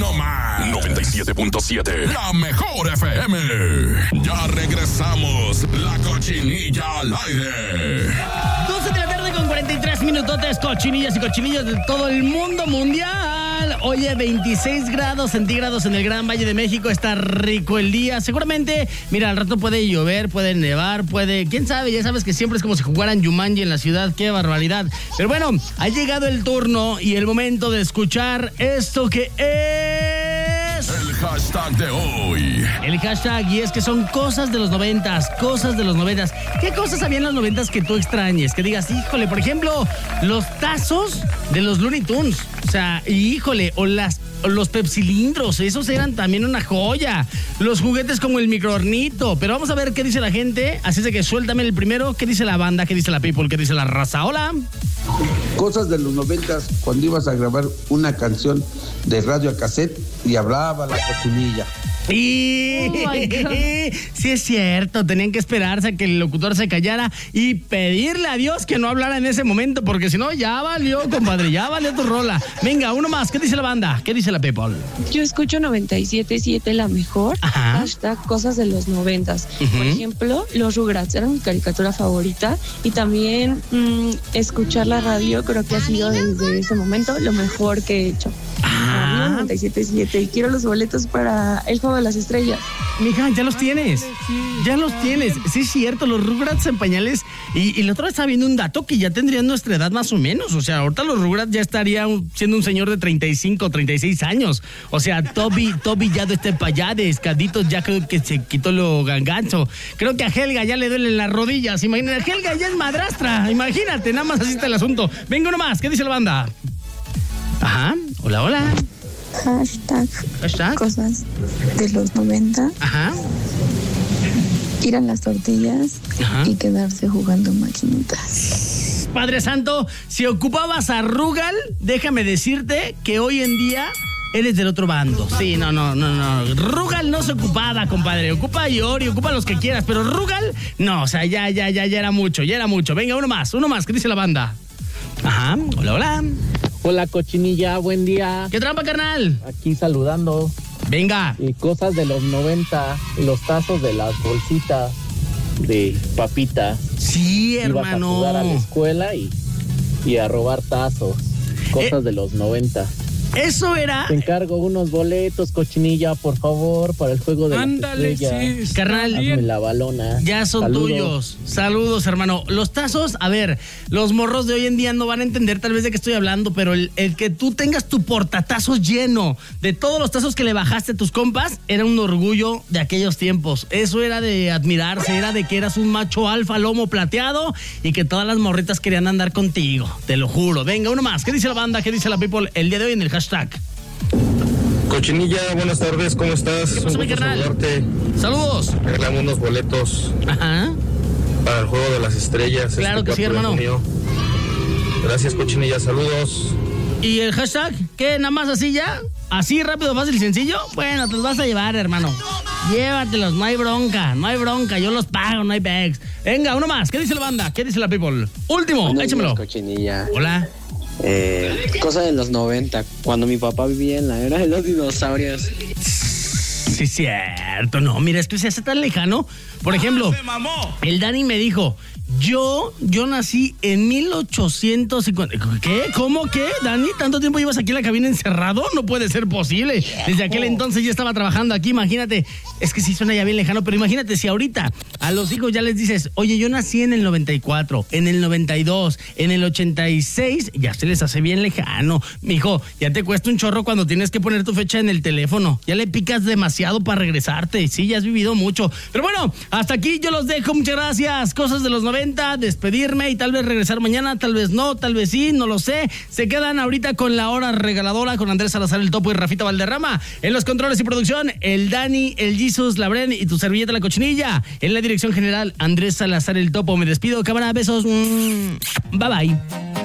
no más. 97.7, la mejor FM. Ya regresamos, la Cochinilla al aire. 12 de la tarde con 43 minutotes, cochinillas y cochinillos de todo el mundo mundial. Oye, 26 grados centígrados en el Gran Valle de México, está rico el día. Seguramente, mira, al rato puede llover, puede nevar, quién sabe, ya sabes que siempre es como si jugaran Jumanji en la ciudad, qué barbaridad. Pero bueno, ha llegado el turno y el momento de escuchar esto que es... El hashtag de hoy. El hashtag, y es que son cosas de los 90s, cosas de los 90s. ¿Qué cosas había en los 90s que tú extrañes? Que digas, híjole, por ejemplo, los tazos de los Looney Tunes. O sea, híjole, o los pepsilindros, esos eran también una joya. Los juguetes como el microornito. Pero vamos a ver qué dice la gente. Así es de que suéltame el primero. ¿Qué dice la banda? ¿Qué dice la people? ¿Qué dice la raza? Hola. Cosas de los 90s, cuando ibas a grabar una canción de radio a cassette y hablaba la cochinilla. Y sí es cierto, tenían que esperarse a que el locutor se callara y pedirle a Dios que no hablara en ese momento, porque si no, ya valió, compadre, ya valió tu rola. Venga, uno más, ¿qué dice la banda? ¿Qué dice la people? Yo escucho 97.7 la mejor. Ajá. Hashtag cosas de los 90s. Por ejemplo, los Rugrats eran mi caricatura favorita, y también escuchar la radio creo que ha sido desde ese momento lo mejor que he hecho. 97.7, y quiero los boletos para el Juego de las Estrellas. Mija, ya los tienes. Ya los tienes. Sí, es cierto, los Rugrats en pañales. Y la otra vez estaba viendo un dato que ya tendrían nuestra edad más o menos. O sea, ahorita los Rugrats ya estarían siendo un señor de 35, 36 años. O sea, Toby ya de para allá, de escaditos, ya creo que se quitó lo ganganzo. Creo que a Helga ya le duelen las rodillas. Imagínate, Helga ya es madrastra. Imagínate, nada más así está el asunto. Venga uno más, ¿qué dice la banda? Ajá, hola. Hashtag cosas de los 90. Ajá. Ir a las tortillas. Ajá. Y quedarse jugando maquinitas. Padre Santo, si ocupabas a Rugal, déjame decirte que hoy en día eres del otro bando. Sí, no. Rugal no se ocupaba, compadre. Ocupa a Iori, ocupa a los que quieras, pero Rugal, no, o sea, ya era mucho. Venga, uno más, ¿qué dice la banda? Ajá, hola. Hola, Cochinilla, buen día. ¿Qué trampa, carnal? Aquí saludando. Venga. Y cosas de los 90, los tazos de las bolsitas de papita. Sí, hermano. Ibas a jugar a la escuela y a robar tazos. Cosas de los 90. Eso era... Te encargo unos boletos, Cochinilla, por favor, para el Juego de las Estrellas. Sí, carnal. Hazme la balona. Ya son tuyos. Saludos, hermano. Los tazos, a ver, los morros de hoy en día no van a entender tal vez de qué estoy hablando, pero el que tú tengas tu portatazos lleno de todos los tazos que le bajaste a tus compas, era un orgullo de aquellos tiempos. Eso era de admirarse, era de que eras un macho alfa, lomo plateado, y que todas las morritas querían andar contigo. Te lo juro. Venga, uno más. ¿Qué dice la banda? ¿Qué dice la people el día de hoy en el hashtag? Cochinilla, buenas tardes, ¿cómo estás? ¿Qué pasa, mi carnal? Saludarte. Saludos. Regalamos unos boletos. Ajá. Para el Juego de las Estrellas. Claro que sí, hermano. Junio. Gracias, Cochinilla, saludos. ¿Y el hashtag? ¿Qué? ¿Nada más así ya? ¿Así rápido, fácil y sencillo? Bueno, te los vas a llevar, hermano. Llévatelos, no hay bronca, yo los pago, no hay bags. Venga, uno más, ¿qué dice la banda? ¿Qué dice la people? Último, échamelo. Cochinilla. Hola. Cosa de los 90, cuando mi papá vivía en la era de los dinosaurios. Sí, cierto, no, mira, es que se hace tan lejano. Por ejemplo, el Dani me dijo, yo nací en 1850. ¿Qué? ¿Cómo qué? Dani, ¿tanto tiempo llevas aquí en la cabina encerrado? No puede ser posible. Desde aquel entonces ya estaba trabajando aquí, imagínate. Es que sí suena ya bien lejano, pero imagínate si ahorita a los hijos ya les dices, oye, yo nací en el 94, en el 92, en el 86, ya se les hace bien lejano. Mijo, ya te cuesta un chorro cuando tienes que poner tu fecha en el teléfono. Ya le picas demasiado para regresarte. Sí, ya has vivido mucho. Pero bueno, hasta aquí yo los dejo. Muchas gracias. Cosas de los 90, despedirme y tal vez regresar mañana, tal vez no, tal vez sí, no lo sé. Se quedan ahorita con la hora regaladora con Andrés Salazar el Topo y Rafita Valderrama. En los controles y producción, el Dani, el Jesus, la Bren y tu servilleta la Cochinilla. En la dirección general, Andrés Salazar el Topo. Me despido, cámara, besos. Bye bye.